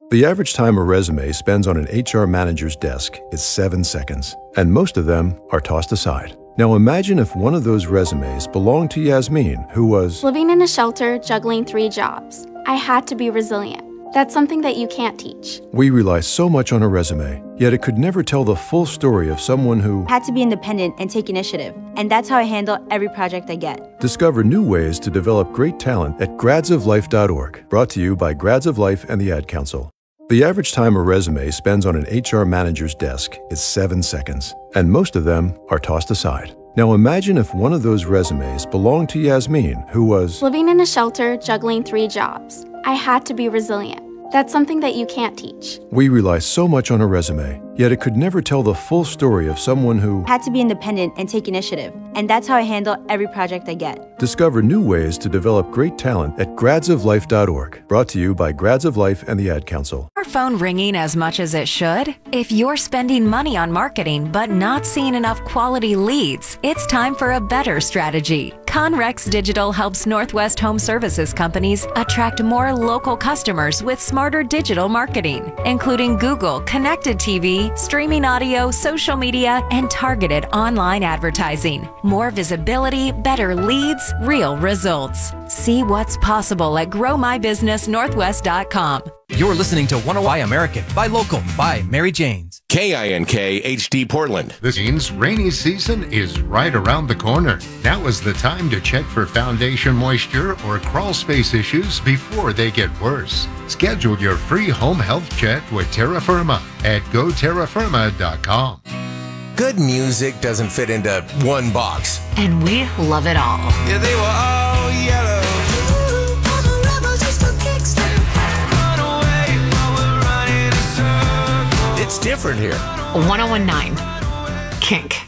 The average time a resume spends on an HR manager's desk is 7 seconds, and most of them are tossed aside. Now imagine if one of those resumes belonged to Yasmin, who was living in a shelter, juggling 3 jobs. I had to be resilient. That's something that you can't teach. We rely so much on a resume, yet it could never tell the full story of someone who had to be independent and take initiative. And that's how I handle every project I get. Discover new ways to develop great talent at gradsoflife.org. Brought to you by Grads of Life and the Ad Council. The average time a resume spends on an HR manager's desk is 7 seconds, and most of them are tossed aside. Now imagine if one of those resumes belonged to Yasmin, who was living in a shelter, juggling 3 jobs. I had to be resilient. That's something that you can't teach. We rely so much on a resume, yet it could never tell the full story of someone who had to be independent and take initiative. And that's how I handle every project I get. Discover new ways to develop great talent at gradsoflife.org. Brought to you by Grads of Life and the Ad Council. Your phone ringing as much as it should? If you're spending money on marketing but not seeing enough quality leads, it's time for a better strategy. Conrex Digital helps Northwest Home Services companies attract more local customers with smarter digital marketing, including Google, connected TV, streaming audio, social media, and targeted online advertising. More visibility, better leads, real results. See what's possible at growmybusinessnorthwest.com. You're listening to 101 American, Buy Local, by Mary Jane's. KINK HD Portland. This means rainy season is right around the corner. Now is the time to check for foundation moisture or crawl space issues before they get worse. Schedule your free home health check with Terra Firma at goterrafirma.com. Good music doesn't fit into one box. And we love it all. Yeah, they were all yellow. It's different here. 1019 Kink.